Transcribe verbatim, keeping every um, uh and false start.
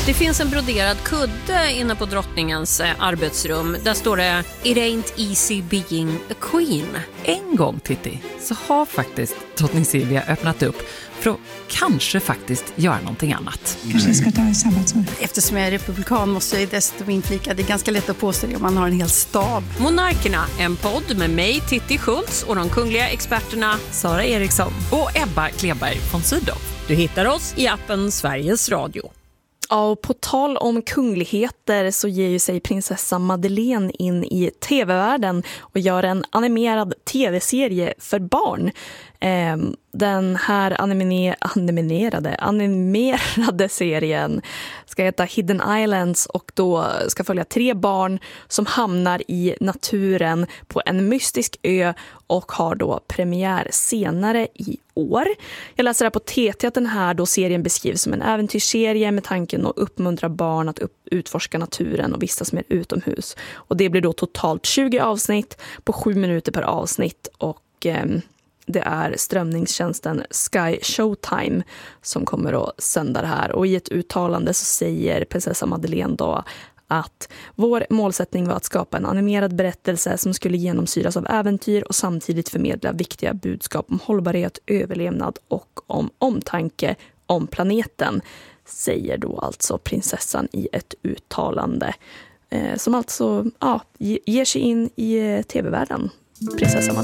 Det finns en broderad kudde inne på drottningens eh, arbetsrum. Där står det "It ain't easy being a queen". En gång, Titti, så har faktiskt drottning Silvia öppnat upp för att kanske faktiskt göra någonting annat. Kanske ska ta ett sabbatsår. Eftersom jag är republikan måste jag dessutom inflika. Det är ganska lätt att påstå det om man har en hel stab. Monarkerna, en podd med mig, Titti Schultz, och de kungliga experterna Sara Eriksson och Ebba Kleberg von Sydow. Du hittar oss i appen Sveriges Radio. Ja, och på tal om kungligheter så ger ju sig prinsessa Madeleine in i tv-världen och gör en animerad tv-serie för barn. Eh, den här anime- animerade, animerade serien ska heta Hidden Islands och då ska följa tre barn som hamnar i naturen på en mystisk ö och har då premiär senare i år. Jag läser här på T T att den här då serien beskrivs som en äventyrsserie med tanken att uppmuntra barn att upp- utforska naturen och vistas mer utomhus. Och det blir då totalt tjugo avsnitt på sju minuter per avsnitt och eh, det är strömningstjänsten Sky Showtime som kommer att sända det här. Och i ett uttalande så säger prinsessa Madeleine då att vår målsättning var att skapa en animerad berättelse som skulle genomsyras av äventyr och samtidigt förmedla viktiga budskap om hållbarhet, överlevnad och om omtanke om planeten, säger då alltså prinsessan i ett uttalande eh, som alltså ja, ger sig in i tv-världen, prinsessa Madeleine.